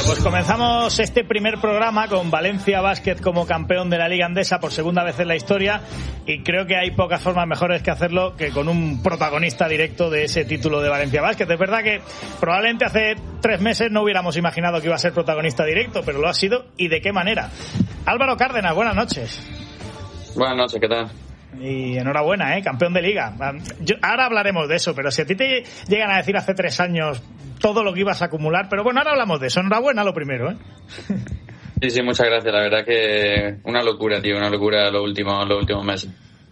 Pues comenzamos este primer programa con Valencia Basket como campeón de la Liga Endesa por segunda vez en la historia, y creo que hay pocas formas mejores que hacerlo que con un protagonista directo de ese título de Valencia Basket. Es verdad que probablemente hace 3 meses no hubiéramos imaginado que iba a ser protagonista directo, pero lo ha sido, y de qué manera. Álvaro Cárdenas, buenas noches. Buenas noches, ¿qué tal? Y enhorabuena, campeón de liga. Ahora hablaremos de eso, pero si a ti te llegan a decir hace 3 años todo lo que ibas a acumular, pero bueno, ahora hablamos de eso. Enhorabuena lo primero, Sí, muchas gracias. La verdad que una locura, tío, una locura los últimos meses.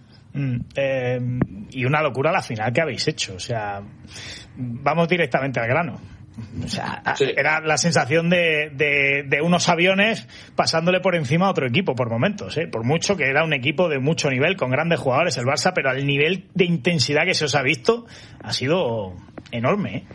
Y una locura la final que habéis hecho. O sea, vamos directamente al grano. O sea, sí. Era la sensación de unos aviones pasándole por encima a otro equipo por momentos, por mucho que era un equipo de mucho nivel, con grandes jugadores el Barça, pero el nivel de intensidad que se os ha visto ha sido enorme,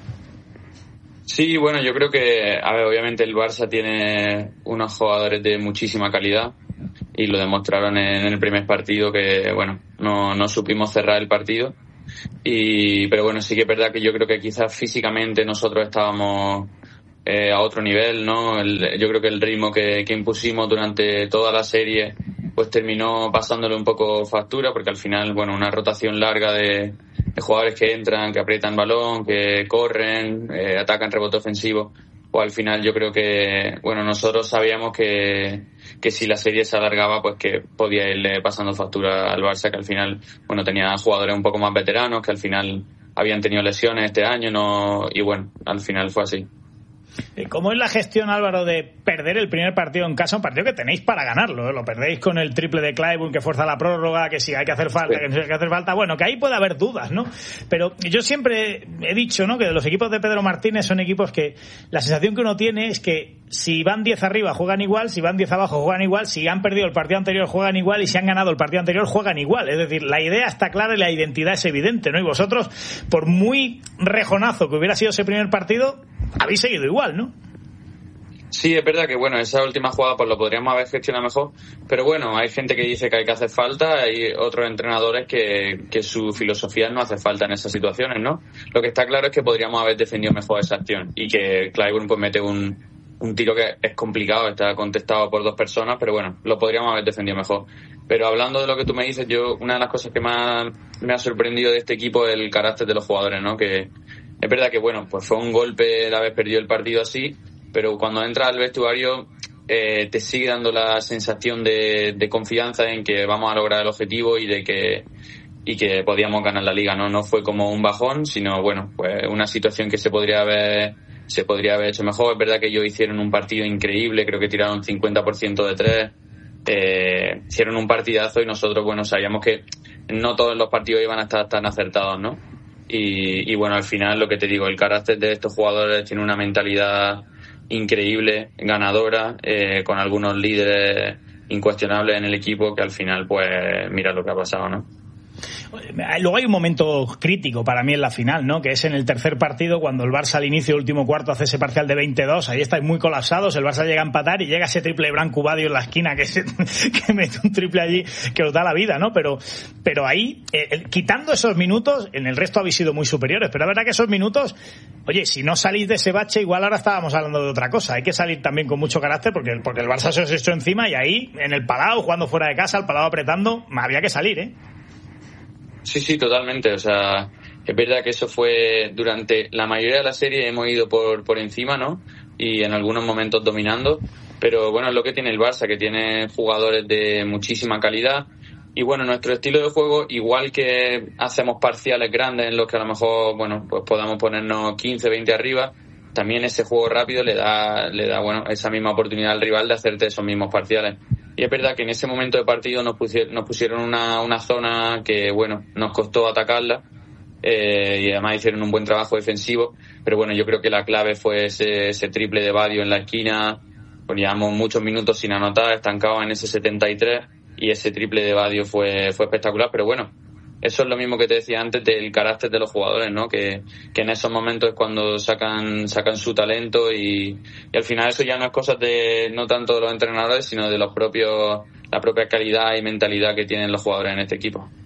Sí, bueno, yo creo que, obviamente el Barça tiene unos jugadores de muchísima calidad y lo demostraron en el primer partido, que bueno, no supimos cerrar el partido. Pero bueno, sí que es verdad que yo creo que quizás físicamente nosotros estábamos a otro nivel, ¿no? Yo creo que el ritmo que impusimos durante toda la serie pues terminó pasándole un poco factura, porque al final, bueno, una rotación larga de jugadores que entran, que aprietan balón, que corren, atacan rebote ofensivo, pues al final yo creo que, bueno, nosotros sabíamos que si la serie se alargaba, pues que podía irle pasando factura al Barça, que al final, bueno, tenía jugadores un poco más veteranos, que al final habían tenido lesiones este año, y bueno, al final fue así. ¿Cómo es la gestión, Álvaro, de perder el primer partido en casa? Un partido que tenéis para ganarlo, Lo perdéis con el triple de Clyburn, que fuerza la prórroga, que si hay que hacer falta, sí, que no hay que hacer falta. Bueno, que ahí puede haber dudas, ¿no? Pero yo siempre he dicho, ¿no?, que los equipos de Pedro Martínez son equipos que la sensación que uno tiene es que si van 10 arriba juegan igual, si van 10 abajo juegan igual, si han perdido el partido anterior juegan igual, y si han ganado el partido anterior juegan igual. Es decir, la idea está clara y la identidad es evidente, ¿no? Y vosotros, por muy rejonazo que hubiera sido ese primer partido, habéis seguido igual, ¿no? Sí, es verdad que, bueno, esa última jugada pues lo podríamos haber gestionado mejor, pero bueno, hay gente que dice que hay que hacer falta, hay otros entrenadores que su filosofía no hace falta en esas situaciones, ¿no? Lo que está claro es que podríamos haber defendido mejor esa acción, y que Clyburn pues mete un tiro que es complicado, está contestado por 2 personas, pero bueno, lo podríamos haber defendido mejor. Pero hablando de lo que tú me dices, una de las cosas que más me ha sorprendido de este equipo es el carácter de los jugadores, ¿no? Que es verdad que, bueno, pues fue un golpe el haber perdido el partido así, pero cuando entras al vestuario te sigue dando la sensación de confianza en que vamos a lograr el objetivo y que podíamos ganar la liga, ¿no? No fue como un bajón, sino, bueno, pues una situación que se podría haber hecho mejor. Es verdad que ellos hicieron un partido increíble, creo que tiraron 50% de 3, hicieron un partidazo, y nosotros, bueno, sabíamos que no todos los partidos iban a estar tan acertados, ¿no? Y bueno, al final, lo que te digo, el carácter de estos jugadores tiene una mentalidad increíble, ganadora, con algunos líderes incuestionables en el equipo, que al final, pues, mira lo que ha pasado, ¿no? Luego hay un momento crítico para mí en la final, ¿no?, que es en el tercer partido, cuando el Barça al inicio del último cuarto hace ese parcial de 22, ahí estáis muy colapsados, el Barça llega a empatar y llega ese triple de Branco Badio en la esquina que mete un triple allí que os da la vida, ¿no? Pero ahí, quitando esos minutos, en el resto habéis sido muy superiores, pero la verdad que esos minutos, oye, si no salís de ese bache, igual ahora estábamos hablando de otra cosa. Hay que salir también con mucho carácter, porque el Barça se os echó encima, y ahí, en el Palau, jugando fuera de casa, el Palau apretando, había que salir, Sí, totalmente. O sea, es verdad que eso fue durante la mayoría de la serie, hemos ido por encima, ¿no? Y en algunos momentos dominando. Pero bueno, es lo que tiene el Barça, que tiene jugadores de muchísima calidad. Y bueno, nuestro estilo de juego, igual que hacemos parciales grandes en los que a lo mejor, bueno, pues podamos ponernos 15, 20 arriba, también ese juego rápido le da bueno, esa misma oportunidad al rival de hacerte esos mismos parciales. Y es verdad que en ese momento de partido nos pusieron una zona que, bueno, nos costó atacarla, y además hicieron un buen trabajo defensivo, pero bueno, yo creo que la clave fue ese triple de Badio en la esquina. Llevamos muchos minutos sin anotar, estancados en ese 73, y ese triple de Badio fue espectacular. Pero bueno, eso es lo mismo que te decía antes del carácter de los jugadores, ¿no? Que en esos momentos es cuando sacan su talento, y al final eso ya no es cosa de, no tanto de los entrenadores, sino de la propia calidad y mentalidad que tienen los jugadores en este equipo.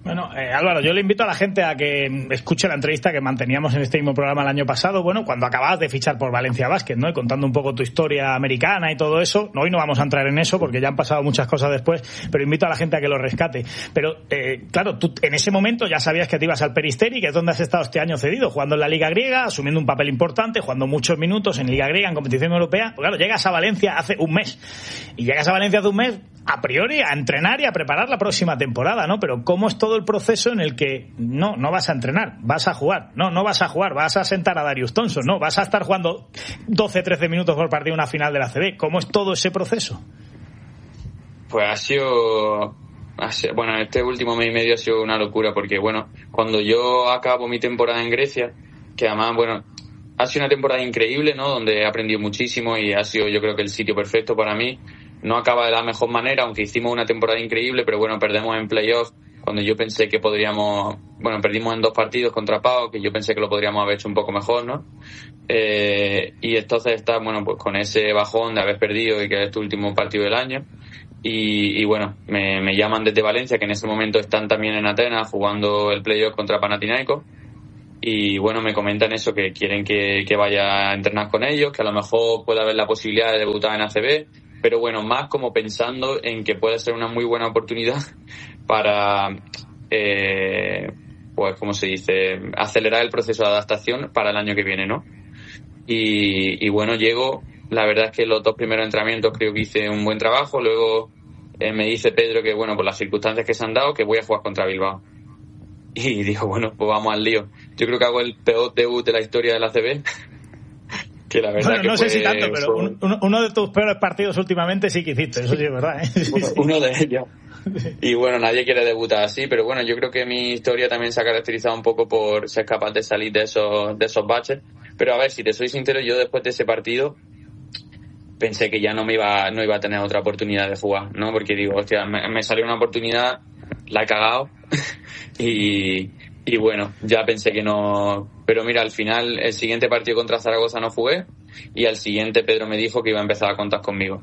Bueno, Álvaro, yo le invito a la gente a que escuche la entrevista que manteníamos en este mismo programa el año pasado, bueno, cuando acababas de fichar por Valencia Basket, ¿no? Y contando un poco tu historia americana y todo eso. Hoy no vamos a entrar en eso porque ya han pasado muchas cosas después, pero invito a la gente a que lo rescate. Pero, claro, tú en ese momento ya sabías que te ibas al Peristeri, que es donde has estado este año cedido, jugando en la Liga Griega, asumiendo un papel importante, jugando muchos minutos en Liga Griega, en competición europea. Pues claro, llegas a Valencia hace un mes. Y llegas a Valencia hace un mes, a priori, a entrenar y a preparar la próxima temporada, ¿no? Pero ¿cómo es todo el proceso en el que no vas a entrenar, vas a jugar? No vas a jugar, vas a sentar a Darius Thompson, no, vas a estar jugando 12-13 minutos por partido en una final de la ACB. ¿Cómo es todo ese proceso? Pues ha sido, bueno, este último mes y medio ha sido una locura, porque bueno, cuando yo acabo mi temporada en Grecia, que además, bueno, ha sido una temporada increíble, ¿no? Donde he aprendido muchísimo y ha sido, yo creo que el sitio perfecto para mí. No acaba de la mejor manera, aunque hicimos una temporada increíble, pero bueno, perdemos en playoff cuando yo pensé que podríamos, bueno, perdimos en 2 partidos contra Pau, que yo pensé que lo podríamos haber hecho un poco mejor, ¿no? Y entonces está, bueno, pues con ese bajón de haber perdido y que es tu último partido del año. Y bueno, me llaman desde Valencia, que en ese momento están también en Atenas jugando el playoff contra Panathinaikos. Y bueno, me comentan eso, que quieren que vaya a entrenar con ellos, que a lo mejor pueda haber la posibilidad de debutar en ACB. Pero bueno, más como pensando en que puede ser una muy buena oportunidad para, pues como se dice, acelerar el proceso de adaptación para el año que viene, ¿no? Y bueno, llego, la verdad es que los 2 primeros entrenamientos creo que hice un buen trabajo. Luego me dice Pedro que bueno, por las circunstancias que se han dado, que voy a jugar contra Bilbao. Y digo, bueno, pues vamos al lío. Yo creo que hago el peor debut de la historia de la ACB. Que la verdad, bueno, que no sé si tanto, pero uno de tus peores partidos últimamente sí que hiciste, eso sí es verdad, ¿eh? Uno de ellos. Y bueno, nadie quiere debutar así, pero bueno, yo creo que mi historia también se ha caracterizado un poco por ser capaz de salir de esos baches. Pero a ver, si te soy sincero, yo después de ese partido pensé que ya no iba a tener otra oportunidad de jugar, ¿no? Porque digo, hostia, me salió una oportunidad, la he cagado y bueno, ya pensé que no. Pero mira, al final el siguiente partido contra Zaragoza no jugué y al siguiente Pedro me dijo que iba a empezar a contar conmigo.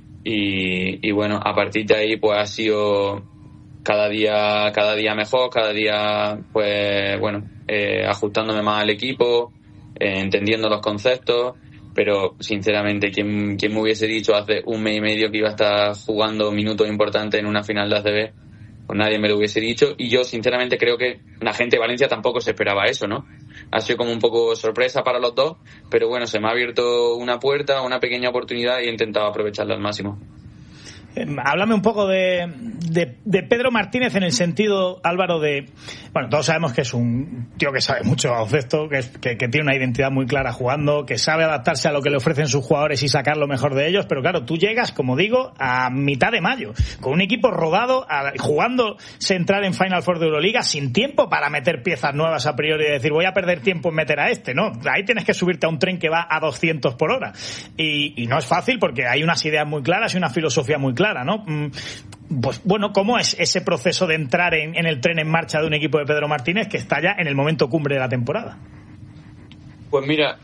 Y bueno, a partir de ahí pues ha sido cada día mejor, cada día pues bueno, ajustándome más al equipo, entendiendo los conceptos. Pero sinceramente, ¿quién me hubiese dicho hace un mes y medio que iba a estar jugando minutos importantes en una final de ACB? Pues nadie me lo hubiese dicho, y yo sinceramente creo que la gente de Valencia tampoco se esperaba eso, ¿no? Ha sido como un poco sorpresa para los dos, pero bueno, se me ha abierto una puerta, una pequeña oportunidad y he intentado aprovecharla al máximo. Háblame un poco de Pedro Martínez en el sentido, Álvaro, de... Bueno, todos sabemos que es un tío que sabe mucho de baloncesto, que tiene una identidad muy clara jugando, que sabe adaptarse a lo que le ofrecen sus jugadores y sacar lo mejor de ellos, pero claro, tú llegas, como digo, a mitad de mayo, con un equipo rodado, jugándose entrar en Final Four de Euroliga sin tiempo para meter piezas nuevas a priori y decir, voy a perder tiempo en meter a este, ¿no? Ahí tienes que subirte a un tren que va a 200 por hora. Y no es fácil porque hay unas ideas muy claras y una filosofía muy clara, ¿no? Pues bueno, ¿cómo es ese proceso de entrar en el tren en marcha de un equipo de Pedro Martínez que está ya en el momento cumbre de la temporada? Pues mira,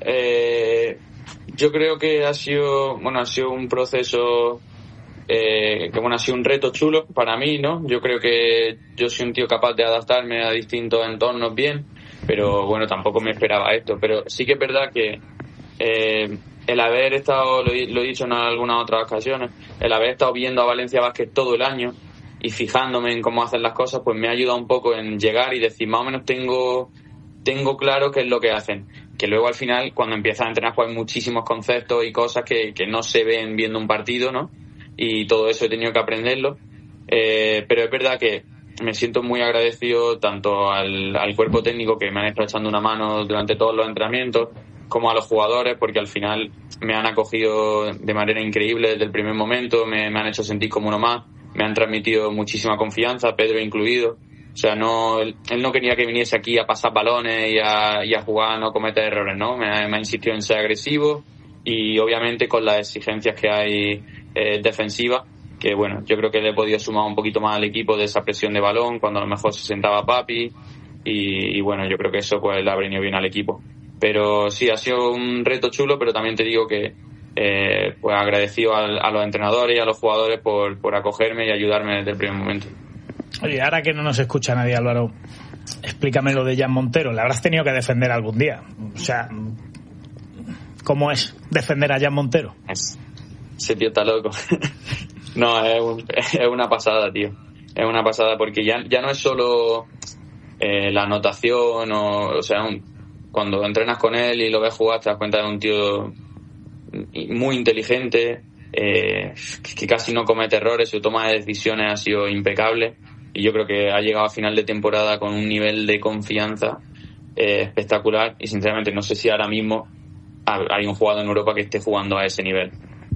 yo creo que ha sido un proceso que bueno, ha sido un reto chulo para mí, ¿no? Yo creo que yo soy un tío capaz de adaptarme a distintos entornos bien, pero bueno, tampoco me esperaba esto. Pero sí que es verdad que el haber estado, lo he dicho en algunas otras ocasiones, el haber estado viendo a Valencia Basket todo el año y fijándome en cómo hacen las cosas, pues me ha ayudado un poco en llegar y decir, más o menos tengo claro qué es lo que hacen. Que luego al final, cuando empiezas a entrenar, pues hay muchísimos conceptos y cosas que no se ven viendo un partido, ¿no? Y todo eso he tenido que aprenderlo. Pero es verdad que me siento muy agradecido tanto al cuerpo técnico, que me han estado echando una mano durante todos los entrenamientos, como a los jugadores, porque al final me han acogido de manera increíble desde el primer momento, me han hecho sentir como uno más, me han transmitido muchísima confianza, Pedro incluido. O sea, él no quería que viniese aquí a pasar balones y a jugar, no cometer errores, ¿no? Me ha insistido en ser agresivo y obviamente con las exigencias que hay defensivas, que bueno, yo creo que le he podido sumar un poquito más al equipo de esa presión de balón cuando a lo mejor se sentaba Papi y bueno, yo creo que eso pues le ha venido bien al equipo. Pero sí, ha sido un reto chulo, pero también te digo que pues agradecido a los entrenadores y a los jugadores por acogerme y ayudarme desde el primer momento. Oye, ahora que no nos escucha nadie, Álvaro, explícame lo de Jan Montero. Le habrás tenido que defender algún día. O sea, ¿cómo es defender a Jan Montero? Ese tío está loco. No, es una pasada, tío. Es una pasada porque ya no es solo la anotación o sea, cuando entrenas con él y lo ves jugar te das cuenta de un tío muy inteligente, que casi no comete errores, su toma de decisiones ha sido impecable y yo creo que ha llegado a final de temporada con un nivel de confianza espectacular y sinceramente no sé si ahora mismo hay un jugador en Europa que esté jugando a ese nivel.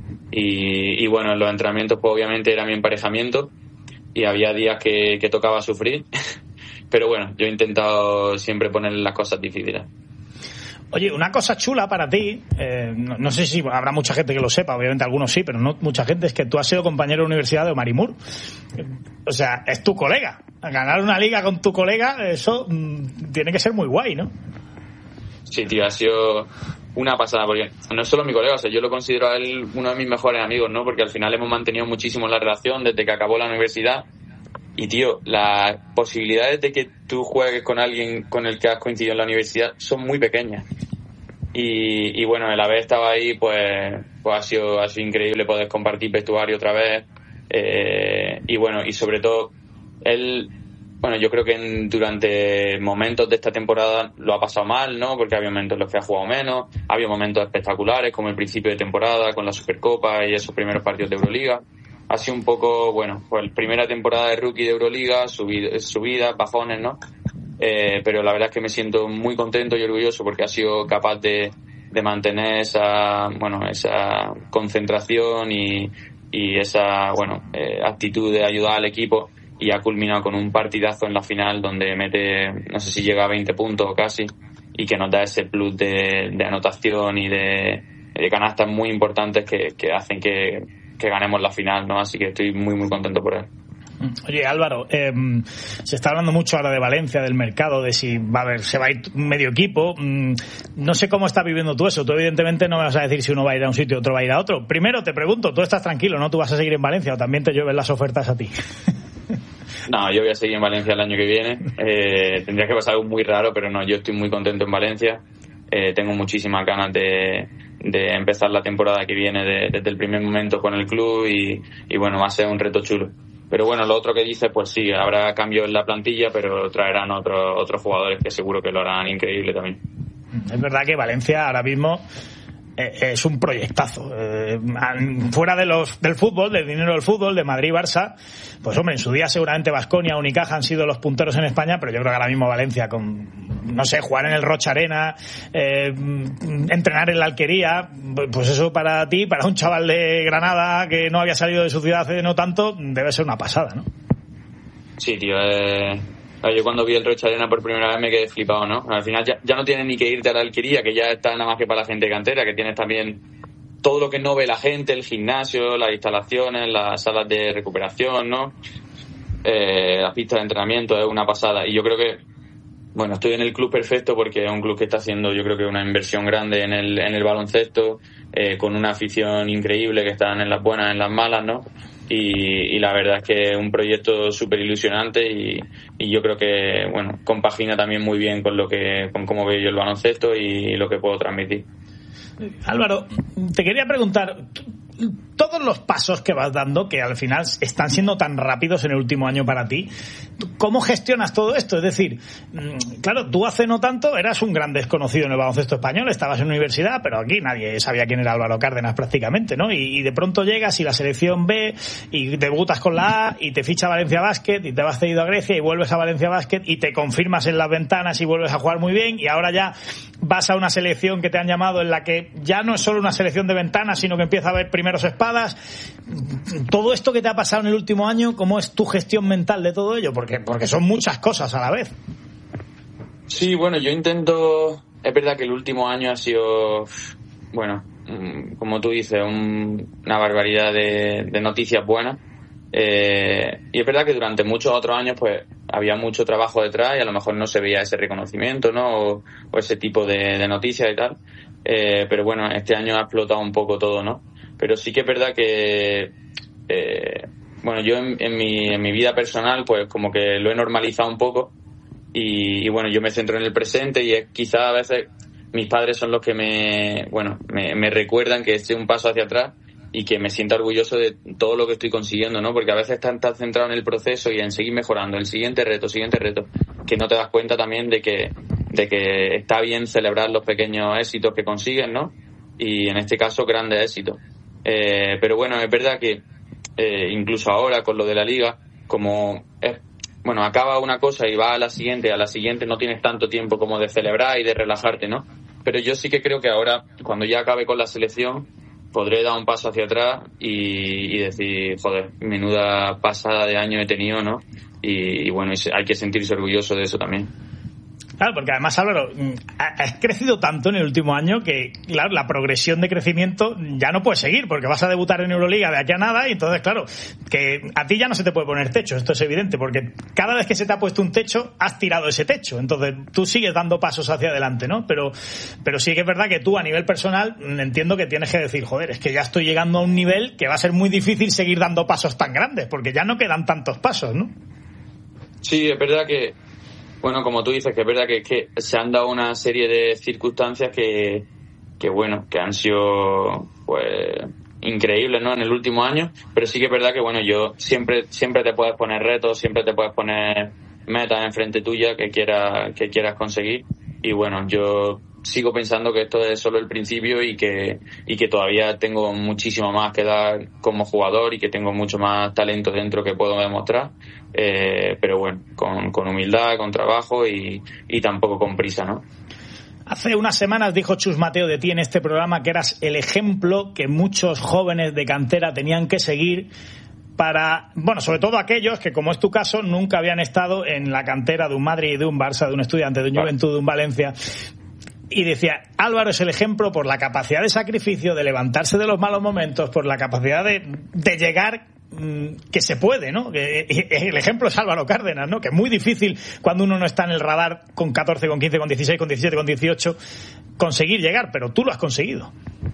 Y bueno, en los entrenamientos pues obviamente era mi emparejamiento y había días que tocaba sufrir, pero bueno, yo he intentado siempre ponerle las cosas difíciles. Oye, una cosa chula para ti, no sé si habrá mucha gente que lo sepa, obviamente algunos sí, pero no mucha gente, es que tú has sido compañero de universidad de Omar Moore. O sea, es tu colega. Ganar una liga con tu colega, eso tiene que ser muy guay, ¿no? Sí, tío, ha sido una pasada, porque no es solo mi colega, o sea, yo lo considero a él uno de mis mejores amigos, ¿no? Porque al final hemos mantenido muchísimo la relación desde que acabó la universidad. Y, tío, las posibilidades de que tú juegues con alguien con el que has coincidido en la universidad son muy pequeñas. Y bueno, el haber estado ahí, pues ha sido increíble poder compartir vestuario otra vez. Y bueno, y sobre todo, él, bueno, yo creo que durante momentos de esta temporada lo ha pasado mal, ¿no? Porque había momentos en los que ha jugado menos, había momentos espectaculares, como el principio de temporada, con la Supercopa y esos primeros partidos de Euroliga. Ha sido un poco, bueno, pues primera temporada de rookie de Euroliga, subidas, bajones, ¿no? Pero la verdad es que me siento muy contento y orgulloso porque ha sido capaz de mantener esa concentración y esa, actitud de ayudar al equipo y ha culminado con un partidazo en la final donde mete, no sé si llega a 20 puntos o casi, y que nos da ese plus de anotación y de canastas muy importantes que hacen que ganemos la final, ¿no? Así que estoy muy muy contento por él. Oye, Álvaro, se está hablando mucho ahora de Valencia, del mercado, de si se va a ir medio equipo. No sé cómo estás viviendo tú eso. Tú evidentemente no me vas a decir si uno va a ir a un sitio y otro va a ir a otro. Primero te pregunto, ¿tú estás tranquilo, no? ¿Tú vas a seguir en Valencia o también te llueven las ofertas a ti? No, yo voy a seguir en Valencia el año que viene. Tendría que pasar algo muy raro, pero no, yo estoy muy contento en Valencia. Tengo muchísimas ganas de empezar la temporada que viene desde el primer momento con el club y bueno, va a ser un reto chulo. Pero bueno, lo otro que dices, pues sí, habrá cambios en la plantilla, pero traerán otros jugadores que seguro que lo harán increíble también. Es verdad que Valencia ahora mismo es un proyectazo. Fuera del fútbol, del dinero del fútbol, de Madrid y Barça, pues hombre, en su día seguramente Baskonia, Unicaja han sido los punteros en España, pero yo creo que ahora mismo Valencia, con, no sé, jugar en el Rocha Arena, entrenar en la Alquería, pues eso para ti, para un chaval de Granada que no había salido de su ciudad hace no tanto, debe ser una pasada, ¿no? Sí, tío, yo cuando vi el Rocha Arena por primera vez me quedé flipado, ¿no? Al final ya no tienes ni que irte a la Alquería, que ya está nada más que para la gente cantera, que tienes también todo lo que no ve la gente, el gimnasio, las instalaciones, las salas de recuperación, ¿no? Las pistas de entrenamiento, es una pasada. Y yo creo que, bueno, estoy en el club perfecto porque es un club que está haciendo, yo creo que una inversión grande en el baloncesto, con una afición increíble que están en las buenas, en las malas, ¿no? Y la verdad es que es un proyecto súper ilusionante y yo creo que, bueno, compagina también muy bien con cómo veo yo el baloncesto y lo que puedo transmitir. Álvaro, te quería preguntar, todos los pasos que vas dando, que al final están siendo tan rápidos en el último año para ti, ¿cómo gestionas todo esto? Es decir, claro, tú hace no tanto eras un gran desconocido en el baloncesto español, estabas en universidad, pero aquí nadie sabía quién era Álvaro Cárdenas prácticamente, ¿no? Y de pronto llegas y la selección B y debutas con la A y te ficha Valencia Basket y te vas cedido a Grecia y vuelves a Valencia Basket y te confirmas en las ventanas y vuelves a jugar muy bien y ahora ya vas a una selección que te han llamado en la que ya no es solo una selección de ventanas, sino que empieza a haber primeros espadas. Todo esto que te ha pasado en el último año, ¿cómo es tu gestión mental de todo ello? Porque son muchas cosas a la vez. Sí, bueno, yo intento... Es verdad que el último año ha sido, bueno, como tú dices, una barbaridad de noticias buenas. Y es verdad que durante muchos otros años pues había mucho trabajo detrás y a lo mejor no se veía ese reconocimiento, ¿no? O ese tipo de noticias y tal. Pero bueno, este año ha explotado un poco todo, ¿no? Pero sí que es verdad que bueno, yo en mi vida personal pues como que lo he normalizado un poco y bueno, yo me centro en el presente y es quizá a veces mis padres son los que me recuerdan que estoy un paso hacia atrás y que me sienta orgulloso de todo lo que estoy consiguiendo, ¿no? Porque a veces estás tan centrado en el proceso y en seguir mejorando, el siguiente reto, que no te das cuenta también de que está bien celebrar los pequeños éxitos que consigues, ¿no? Y en este caso grandes éxitos. Pero bueno, es verdad que incluso ahora con lo de la liga, como acaba una cosa y va a la siguiente no tienes tanto tiempo como de celebrar y de relajarte, ¿no? Pero yo sí que creo que ahora, cuando ya acabe con la selección, podré dar un paso hacia atrás y decir, joder, menuda pasada de año he tenido, ¿no? Y bueno, hay que sentirse orgulloso de eso también. Claro, porque además, Álvaro, has crecido tanto en el último año que, claro, la progresión de crecimiento ya no puede seguir, porque vas a debutar en Euroliga de aquí a nada y entonces, claro, que a ti ya no se te puede poner techo, esto es evidente, porque cada vez que se te ha puesto un techo, has tirado ese techo, entonces tú sigues dando pasos hacia adelante, ¿no? Pero sí que es verdad que tú, a nivel personal, entiendo que tienes que decir, joder, es que ya estoy llegando a un nivel que va a ser muy difícil seguir dando pasos tan grandes, porque ya no quedan tantos pasos, ¿no? Sí, es verdad que bueno, como tú dices, que es verdad que se han dado una serie de circunstancias que han sido pues increíbles, ¿no? En el último año, pero sí que es verdad que bueno, yo siempre te puedes poner retos, siempre te puedes poner metas enfrente tuya que quieras conseguir y bueno, yo sigo pensando que esto es solo el principio y que todavía tengo muchísimo más que dar como jugador y que tengo mucho más talento dentro que puedo demostrar, pero bueno, con humildad, con trabajo y tampoco con prisa, ¿no? Hace unas semanas dijo Chus Mateo de ti en este programa que eras el ejemplo que muchos jóvenes de cantera tenían que seguir para, bueno, sobre todo aquellos que, como es tu caso, nunca habían estado en la cantera de un Madrid, de un Barça, de un Estudiante, de un Juventud, de un Valencia. Y decía, Álvaro es el ejemplo por la capacidad de sacrificio, de levantarse de los malos momentos, por la capacidad de llegar, que se puede, ¿no? El ejemplo es Álvaro Cárdenas, ¿no? Que es muy difícil cuando uno no está en el radar con 14, con 15, con 16, con 17, con 18 conseguir llegar, pero tú lo has conseguido.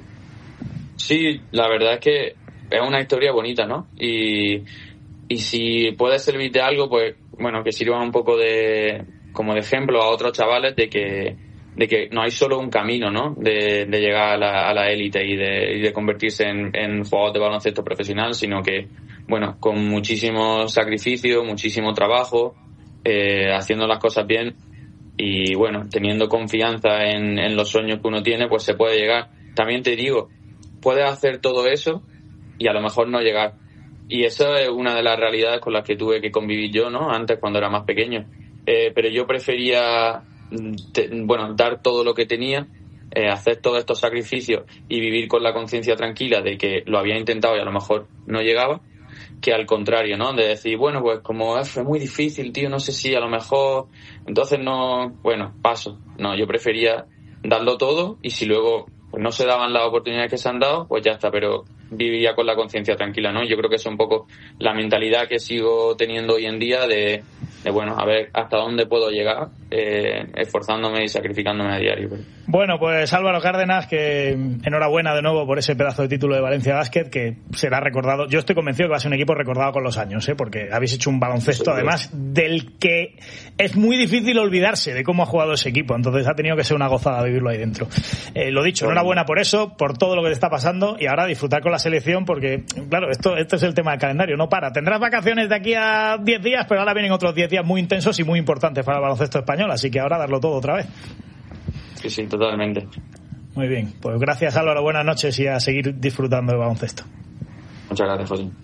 Sí, la verdad es que es una historia bonita, ¿no? Y si puede servir de algo, pues bueno, que sirva un poco como de ejemplo a otros chavales de que no hay solo un camino, ¿no? De llegar a la élite y de convertirse en jugador de baloncesto profesional, sino que, bueno, con muchísimo sacrificio, muchísimo trabajo, haciendo las cosas bien y, bueno, teniendo confianza en los sueños que uno tiene, pues se puede llegar. También te digo, puedes hacer todo eso y a lo mejor no llegar. Y esa es una de las realidades con las que tuve que convivir yo, ¿no? Antes, cuando era más pequeño. Pero yo prefería dar todo lo que tenía, hacer todos estos sacrificios y vivir con la conciencia tranquila de que lo había intentado y a lo mejor no llegaba, que al contrario, ¿no? De decir, bueno, pues como fue muy difícil, tío, no sé si a lo mejor, entonces no, bueno, paso. No, yo prefería darlo todo y si luego pues no se daban las oportunidades que se han dado, pues ya está, pero vivía con la conciencia tranquila, ¿no? Yo creo que es un poco la mentalidad que sigo teniendo hoy en día de bueno, a ver hasta dónde puedo llegar, esforzándome y sacrificándome a diario. Bueno, pues Álvaro Cárdenas, que enhorabuena de nuevo por ese pedazo de título de Valencia Basket, que será recordado. Yo estoy convencido que va a ser un equipo recordado con los años, porque habéis hecho un baloncesto, además, del que es muy difícil olvidarse de cómo ha jugado ese equipo, entonces ha tenido que ser una gozada vivirlo ahí dentro. Lo dicho, enhorabuena por eso, por todo lo que te está pasando, y ahora disfrutar con la selección, porque, claro, esto es el tema del calendario, no para. Tendrás vacaciones de aquí a 10 días, pero ahora vienen otros 10 días muy intensos y muy importantes para el baloncesto español, así que ahora darlo todo otra vez. Sí, totalmente. Muy bien, pues gracias Álvaro, buenas noches y a seguir disfrutando del baloncesto. Muchas gracias, José.